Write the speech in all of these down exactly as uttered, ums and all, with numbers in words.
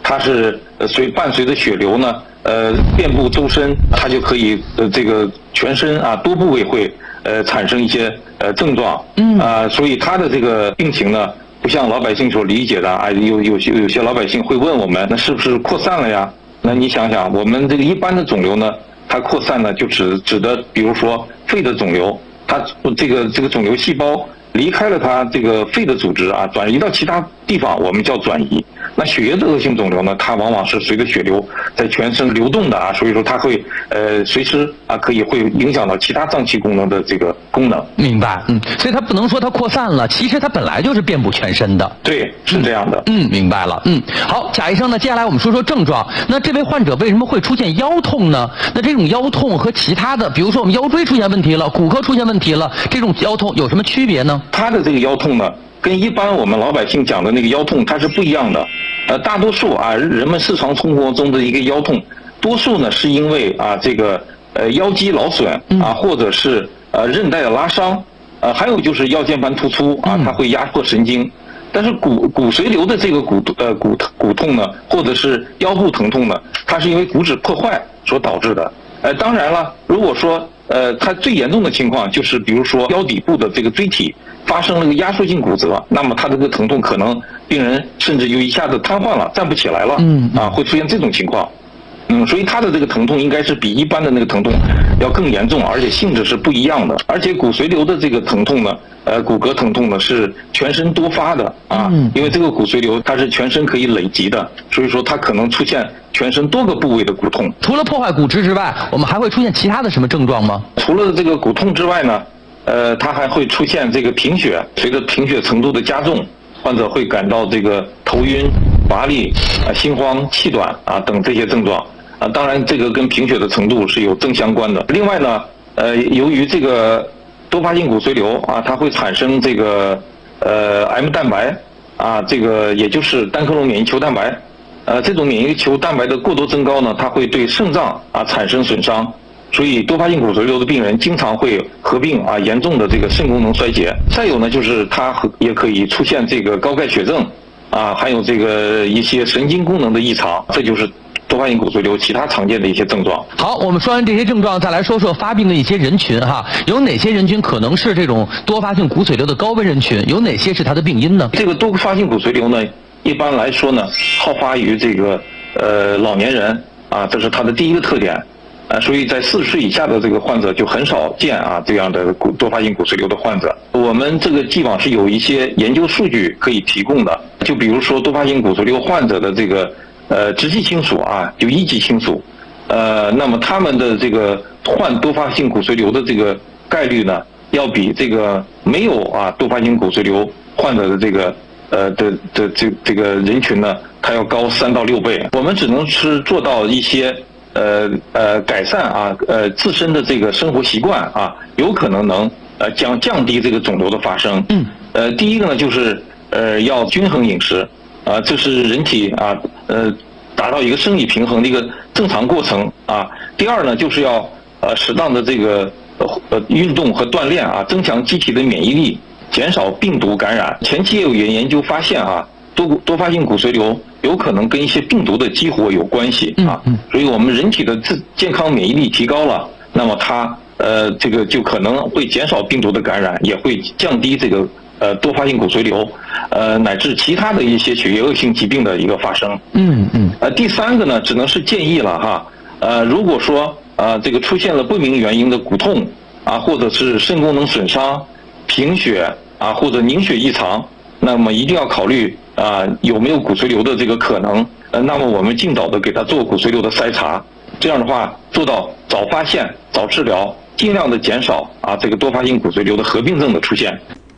它是呃随伴随着血流呢，呃遍布周身，它就可以呃这个全身啊多部位会呃产生一些呃症状，嗯啊、呃，所以它的这个病情呢，不像老百姓所理解的啊，有有些有些老百姓会问我们，那是不是扩散了呀？那你想想，我们这个一般的肿瘤呢，它扩散呢就指指的，比如说肺的肿瘤，它这个这个肿瘤细胞离开了它这个肺的组织啊，转移到其他地方，我们叫转移。那血液的恶性肿瘤呢，它往往是随着血流在全身流动的啊，所以说它会呃随时啊可以会影响到其他脏器功能的这个功能。 明白，嗯，所以它不能说它扩散了，其实它本来就是遍布全身的。 对，是这样的。 嗯，明白了。嗯，好，贾医生呢，接下来我们说说症状。那这位患者为什么会出现腰痛呢？那这种腰痛和其他的，比如说我们腰椎出现问题了，骨科出现问题了，这种腰痛有什么区别呢？ 他的这个腰痛呢，跟一般我们老百姓讲的那个腰痛它是不一样的。呃，大多数啊，人们日常生活中的一个腰痛，多数呢是因为啊这个呃腰肌劳损啊，或者是呃韧带的拉伤，呃还有就是腰间盘突出啊，它会压迫神经。但是骨骨髓瘤的这个骨呃骨骨痛呢，或者是腰部疼痛呢，它是因为骨质破坏所导致的。呃，当然了，如果说呃它最严重的情况就是，比如说腰底部的这个椎体发生了个压缩性骨折，那么它这个疼痛可能病人甚至就一下子瘫痪了，站不起来了，嗯啊，会出现这种情况。嗯，所以它的这个疼痛应该是比一般的那个疼痛要更严重，而且性质是不一样的。而且骨髓瘤的这个疼痛呢，呃，骨骼疼痛呢是全身多发的啊，因为这个骨髓瘤它是全身可以累积的，所以说它可能出现全身多个部位的骨痛。 除了破坏骨质之外，我们还会出现其他的什么症状吗？ 除了这个骨痛之外呢，呃，它还会出现这个贫血，随着贫血程度的加重，患者会感到这个头晕、乏力、啊、心慌、气短啊等这些症状。啊，当然这个跟贫血的程度是有正相关的。另外呢，呃，由于这个多发性骨髓瘤啊，它会产生这个呃 M 蛋白啊，这个也就是单克隆免疫球蛋白，呃，这种免疫球蛋白的过多增高呢，它会对肾脏啊产生损伤。所以多发性骨髓瘤的病人经常会合并啊严重的这个肾功能衰竭。再有呢，就是它也可以出现这个高钙血症啊，还有这个一些神经功能的异常，这就是多发性骨髓瘤其他常见的一些症状。 好，我们说完这些症状，再来说说发病的一些人群哈，有哪些人群可能是这种多发性骨髓瘤的高危人群？有哪些是它的病因呢？ 这个多发性骨髓瘤呢，一般来说呢，好发于这个呃老年人啊，这是它的第一个特点。呃，所以在四十岁以下的这个患者就很少见啊这样的骨多发性骨髓瘤的患者。我们这个既往是有一些研究数据可以提供的，就比如说多发性骨髓瘤患者的这个呃直系亲属啊，就一级亲属，呃，那么他们的这个患多发性骨髓瘤的这个概率呢，要比这个没有啊多发性骨髓瘤患者的这个呃的的这这个人群呢，它要高三到六倍。我们只能是做到一些。呃呃，改善啊，呃自身的这个生活习惯啊，有可能能呃降降低这个肿瘤的发生。嗯。呃，第一个呢，就是呃要均衡饮食，啊，这是人体啊呃达到一个生理平衡的一个正常过程啊。第二呢，就是要呃适当的这个呃运动和锻炼啊，增强机体的免疫力，减少病毒感染。前期也有研研究发现啊。多多发性骨髓瘤有可能跟一些病毒的激活有关系啊，所以我们人体的自健康免疫力提高了，那么它呃这个就可能会减少病毒的感染，也会降低这个呃多发性骨髓瘤呃乃至其他的一些血液恶性疾病的一个发生。嗯嗯。呃，第三个呢，只能是建议了哈，呃，如果说呃这个出现了不明原因的骨痛啊，或者是肾功能损伤、贫血啊，或者凝血异常，那么一定要考虑。啊，有没有骨髓瘤的这个可能？呃，那么我们尽早的给他做骨髓瘤的筛查，这样的话做到早发现、早治疗，尽量的减少啊这个多发性骨髓瘤的合并症的出现。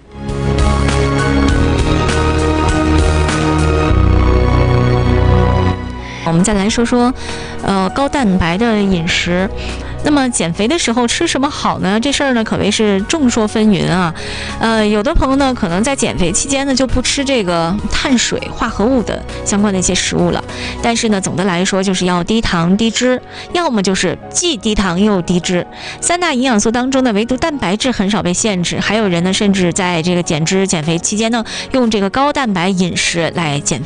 我们再来说说，呃，高蛋白的饮食。那么减肥的时候吃什么好呢？这事儿呢可谓是众说纷纭啊。呃，有的朋友呢可能在减肥期间呢就不吃这个碳水化合物的相关的一些食物了。但是呢，总的来说就是要低糖低脂，要么就是既低糖又低脂。三大营养素当中呢，唯独蛋白质很少被限制。还有人呢甚至在这个减脂减肥期间呢，用这个高蛋白饮食来减肥。